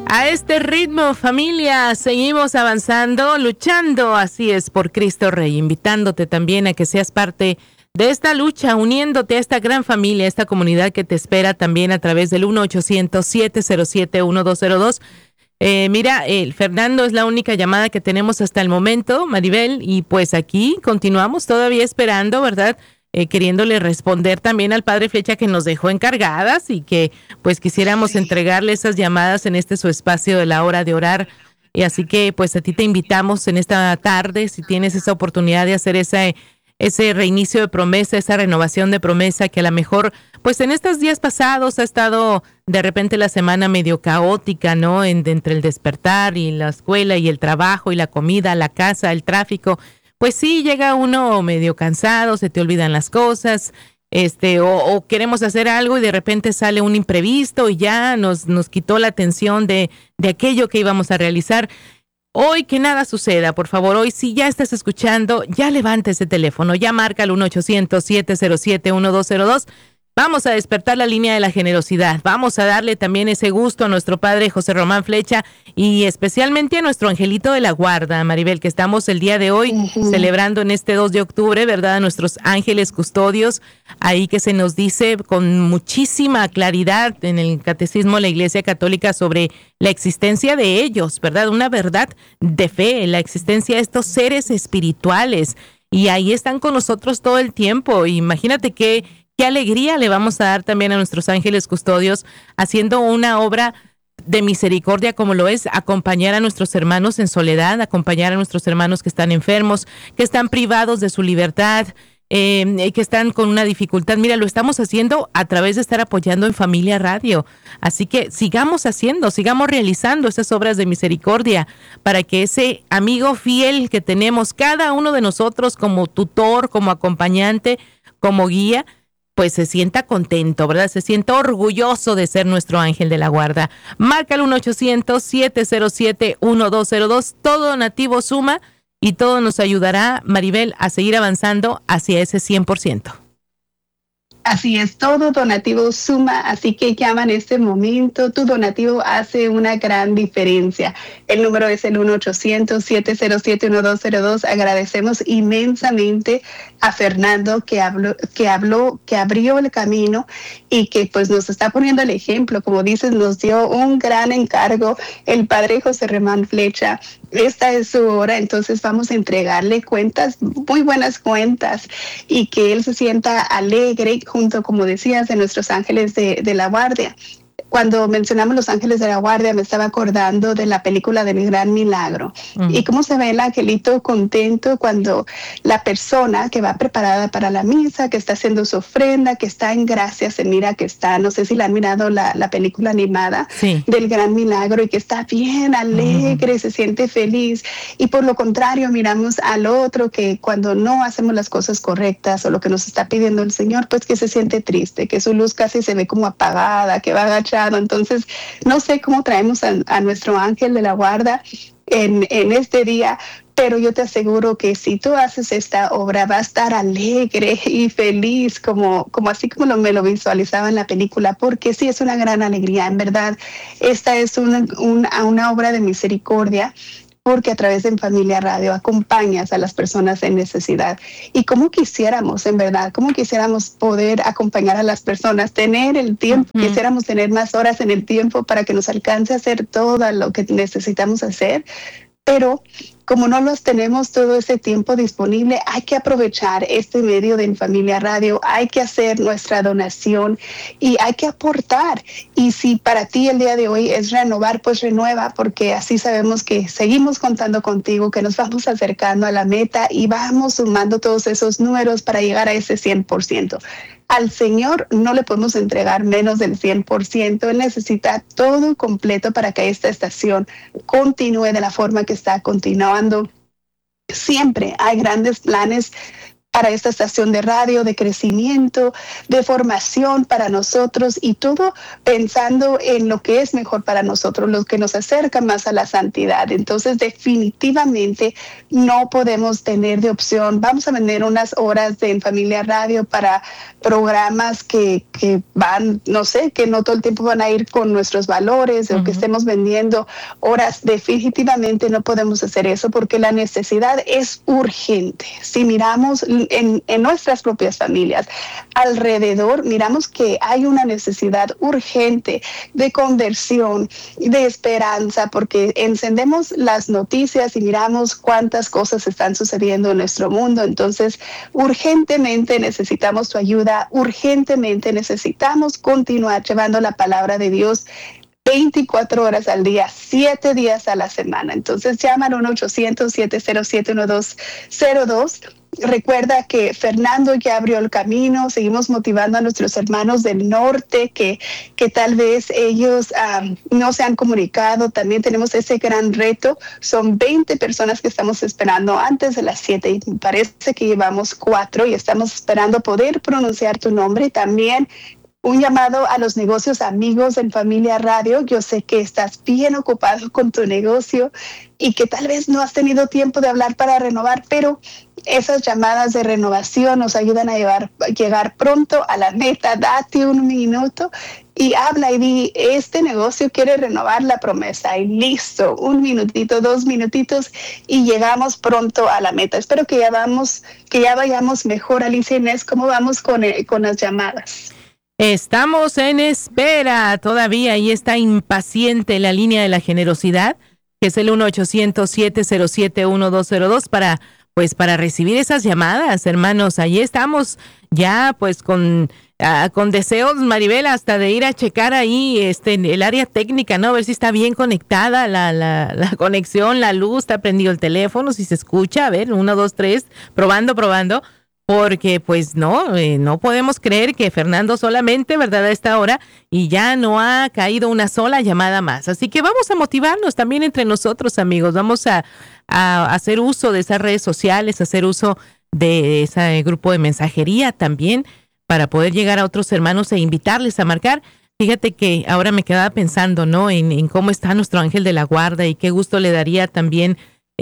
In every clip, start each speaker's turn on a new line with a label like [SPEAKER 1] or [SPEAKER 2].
[SPEAKER 1] A este ritmo, familia, seguimos avanzando, luchando, así es, por Cristo Rey, invitándote también a que seas parte de esta lucha, uniéndote a esta gran familia, a esta comunidad que te espera también a través del 1-800-707-1202. Mira, Fernando es la única llamada que tenemos hasta el momento, Maribel, y pues aquí continuamos todavía esperando, ¿verdad? Queriéndole responder también al padre Flecha, que nos dejó encargadas y que pues quisiéramos entregarle esas llamadas en este su espacio de la hora de orar. Y así que pues a ti te invitamos en esta tarde, si tienes esa oportunidad de hacer ese reinicio de promesa, esa renovación de promesa, que a lo mejor pues en estos días pasados ha estado de repente la semana medio caótica, ¿no? Entre el despertar y la escuela y el trabajo y la comida, la casa, el tráfico. Pues sí, llega uno medio cansado, se te olvidan las cosas, o queremos hacer algo y de repente sale un imprevisto y ya nos quitó la atención de aquello que íbamos a realizar. Hoy que nada suceda, por favor, hoy si ya estás escuchando, ya levanta ese teléfono, ya marca el 1-800-707-1202. Vamos a despertar la línea de la generosidad. Vamos a darle también ese gusto a nuestro padre José Román Flecha y especialmente a nuestro angelito de la guarda, Maribel, que estamos el día de hoy celebrando en este 2 de octubre, ¿verdad? A nuestros ángeles custodios, ahí que se nos dice con muchísima claridad en el Catecismo de la Iglesia Católica sobre la existencia de ellos, ¿verdad? Una verdad de fe, la existencia de estos seres espirituales. Y ahí están con nosotros todo el tiempo. Imagínate qué alegría le vamos a dar también a nuestros ángeles custodios haciendo una obra de misericordia como lo es acompañar a nuestros hermanos en soledad, acompañar a nuestros hermanos que están enfermos, que están privados de su libertad, que están con una dificultad. Mira, lo estamos haciendo a través de estar apoyando en Familia Radio. Así que sigamos realizando esas obras de misericordia para que ese amigo fiel que tenemos cada uno de nosotros como tutor, como acompañante, como guía, pues se sienta contento, ¿verdad? Se sienta orgulloso de ser nuestro ángel de la guarda. Marca el 1-800-707-1202. Todo donativo suma y todo nos ayudará, Maribel, a seguir avanzando hacia ese 100%.
[SPEAKER 2] Así es, todo donativo suma, así que llama en este momento, tu donativo hace una gran diferencia. El número es el 1-800-707-1202. Agradecemos inmensamente a Fernando que abrió el camino y que pues nos está poniendo el ejemplo. Como dices, nos dio un gran encargo el padre José Román Flecha. Esta es su hora, entonces vamos a entregarle cuentas, muy buenas cuentas, y que él se sienta alegre junto, como decías, de nuestros ángeles de la guardia. Cuando mencionamos los ángeles de la guardia, me estaba acordando de la película del Gran Milagro. Y cómo se ve el angelito contento cuando la persona que va preparada para la misa, que está haciendo su ofrenda, que está en gracia, se mira que está, no sé si la han mirado la película animada del Gran Milagro, y que está bien alegre, se siente feliz. Y por lo contrario, miramos al otro que cuando no hacemos las cosas correctas o lo que nos está pidiendo el Señor, pues que se siente triste, que su luz casi se ve como apagada, que va agachada. Entonces, no sé cómo traemos a nuestro ángel de la guarda en este día, pero yo te aseguro que si tú haces esta obra, va a estar alegre y feliz, como así como me lo visualizaba en la película, porque sí es una gran alegría. En verdad, esta es una obra de misericordia, porque a través de Familia Radio acompañas a las personas en necesidad. Y cómo quisiéramos, en verdad, cómo quisiéramos poder acompañar a las personas, tener el tiempo, quisiéramos tener más horas en el tiempo para que nos alcance a hacer todo lo que necesitamos hacer, pero como no los tenemos todo ese tiempo disponible, hay que aprovechar este medio de Familia Radio, hay que hacer nuestra donación y hay que aportar. Y si para ti el día de hoy es renovar, pues renueva, porque así sabemos que seguimos contando contigo, que nos vamos acercando a la meta y vamos sumando todos esos números para llegar a ese 100%. Al Señor no le podemos entregar menos del 100%. Él necesita todo completo para que esta estación continúe de la forma que está continuando. Siempre hay grandes planes para esta estación de radio, de crecimiento, de formación para nosotros y todo pensando en lo que es mejor para nosotros, lo que nos acerca más a la santidad. Entonces, definitivamente no podemos tener de opción. Vamos a tener unas horas de En Familia Radio para programas que van, no sé, que no todo el tiempo van a ir con nuestros valores o que estemos vendiendo horas. Definitivamente no podemos hacer eso porque la necesidad es urgente. Si miramos en nuestras propias familias alrededor, miramos que hay una necesidad urgente de conversión, de esperanza, porque encendemos las noticias y miramos cuántas cosas están sucediendo en nuestro mundo. Entonces, urgentemente necesitamos tu ayuda, urgentemente necesitamos continuar llevando la palabra de Dios 24 horas al día, 7 días a la semana. Entonces llama al 1-800-707-1202. Recuerda que Fernando ya abrió el camino. Seguimos motivando a nuestros hermanos del norte que tal vez ellos no se han comunicado. También tenemos ese gran reto. Son 20 personas que estamos esperando antes de las 7 y parece que llevamos 4 y estamos esperando poder pronunciar tu nombre. También un llamado a los negocios amigos en Familia Radio. Yo sé que estás bien ocupado con tu negocio y que tal vez no has tenido tiempo de hablar para renovar, pero esas llamadas de renovación nos ayudan a llegar pronto a la meta. Date un minuto y habla y di, este negocio quiere renovar la promesa y listo, 1 minutito, 2 minutitos y llegamos pronto a la meta. Espero que ya vayamos mejor. Alicia Inés, ¿cómo vamos con las llamadas?
[SPEAKER 1] Estamos en espera todavía y está impaciente la línea de la generosidad, que es el 1-800-707-1202 para recibir esas llamadas, hermanos. Allí estamos ya pues con deseos, Maribel, hasta de ir a checar ahí el área técnica, ¿no? A ver si está bien conectada la conexión, la luz, está prendido el teléfono, si se escucha, a ver, 1, 2, 3, probando. Porque pues no podemos creer que Fernando solamente, ¿verdad?, a esta hora y ya no ha caído una sola llamada más. Así que vamos a motivarnos también entre nosotros, amigos. Vamos a hacer uso de esas redes sociales, hacer uso de ese grupo de mensajería también para poder llegar a otros hermanos e invitarles a marcar. Fíjate que ahora me quedaba pensando, ¿no?, en cómo está nuestro ángel de la guarda y qué gusto le daría también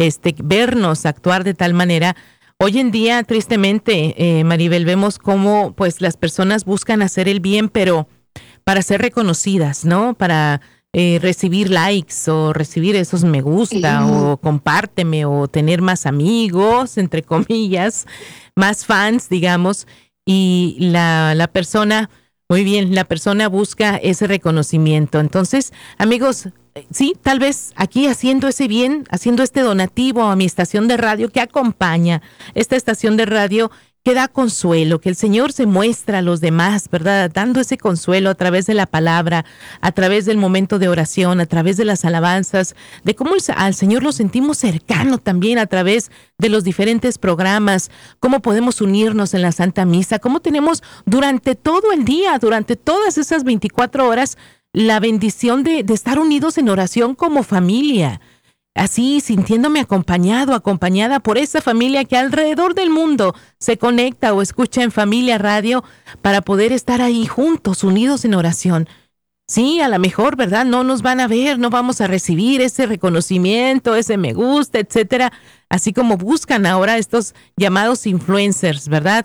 [SPEAKER 1] vernos actuar de tal manera. Hoy en día, tristemente, Maribel, vemos cómo pues las personas buscan hacer el bien, pero para ser reconocidas, ¿no? Para recibir likes o recibir esos me gusta o compárteme o tener más amigos, entre comillas, más fans, digamos. Y la persona, muy bien, la persona busca ese reconocimiento. Entonces, amigos, sí, tal vez aquí haciendo ese bien, haciendo este donativo a mi estación de radio que acompaña esta estación de radio que da consuelo, que el Señor se muestra a los demás, ¿verdad? Dando ese consuelo a través de la palabra, a través del momento de oración, a través de las alabanzas, de cómo al Señor lo sentimos cercano también a través de los diferentes programas, cómo podemos unirnos en la Santa Misa, cómo tenemos durante todo el día, durante todas esas 24 horas, la bendición de estar unidos en oración como familia, así sintiéndome acompañada por esa familia que alrededor del mundo se conecta o escucha en Familia Radio para poder estar ahí juntos, unidos en oración. Sí, a lo mejor, ¿verdad? No nos van a ver, no vamos a recibir ese reconocimiento, ese me gusta, etcétera, así como buscan ahora estos llamados influencers, ¿verdad?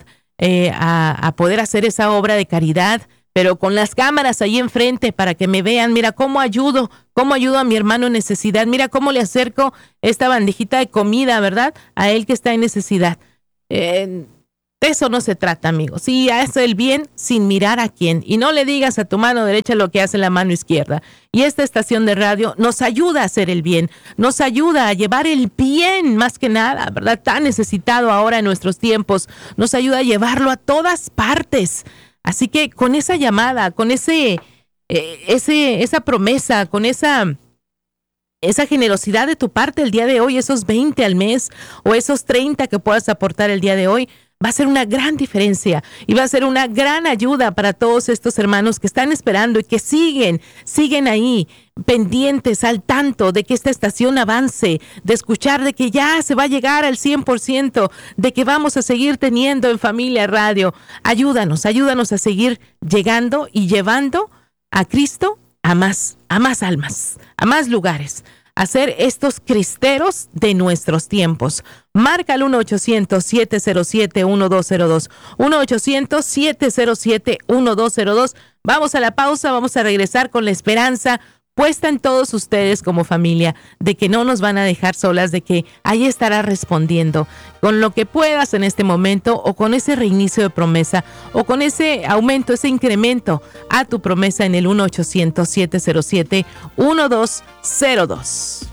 [SPEAKER 1] A poder hacer esa obra de caridad, pero con las cámaras ahí enfrente para que me vean. Mira cómo ayudo a mi hermano en necesidad, mira cómo le acerco esta bandejita de comida, ¿verdad?, a él que está en necesidad. De eso no se trata, amigos. Sí, haz el bien sin mirar a quién y no le digas a tu mano derecha lo que hace la mano izquierda. Y esta estación de radio nos ayuda a hacer el bien, nos ayuda a llevar el bien más que nada, ¿verdad?, tan necesitado ahora en nuestros tiempos, nos ayuda a llevarlo a todas partes. Así que con esa llamada, con esa promesa, con esa generosidad de tu parte el día de hoy, esos 20 al mes o esos 30 que puedas aportar el día de hoy, va a ser una gran diferencia y va a ser una gran ayuda para todos estos hermanos que están esperando y que siguen ahí pendientes, al tanto de que esta estación avance, de escuchar de que ya se va a llegar al 100%, de que vamos a seguir teniendo en Familia Radio. Ayúdanos a seguir llegando y llevando a Cristo a más almas, a más lugares. Hacer estos cristeros de nuestros tiempos. Marca al 1-800-707-1202. 1-800-707-1202. Vamos a la pausa, vamos a regresar con la esperanza puesta en todos ustedes como familia, de que no nos van a dejar solas, de que ahí estará respondiendo con lo que puedas en este momento, o con ese reinicio de promesa, o con ese aumento, ese incremento a tu promesa en el 1-800-707-1202.